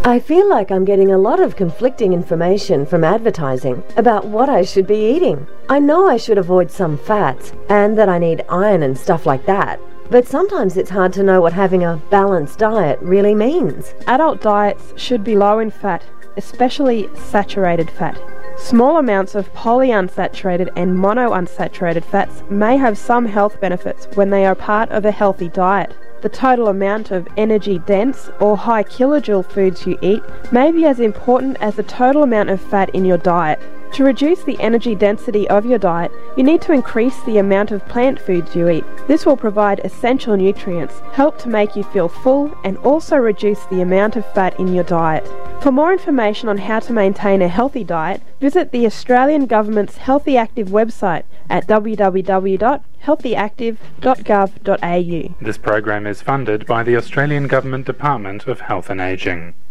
I feel like I'm getting a lot of conflicting information from advertising about what I should be eating. I know I should avoid some fats and that I need iron and stuff like that, but sometimes it's hard to know what having a balanced diet really means. Adult diets should be low in fat, especially saturated fat. Small amounts of polyunsaturated and monounsaturated fats may have some health benefits when they are part of a healthy diet. The total amount of energy-dense or high kilojoule foods you eat may be as important as the total amount of fat in your diet. To reduce the energy density of your diet, you need to increase the amount of plant foods you eat. This will provide essential nutrients, help to make you feel full, and also reduce the amount of fat in your diet. For more information on how to maintain a healthy diet, visit the Australian Government's Healthy Active website at www.healthyactive.gov.au. This program is funded by the Australian Government Department of Health and Ageing.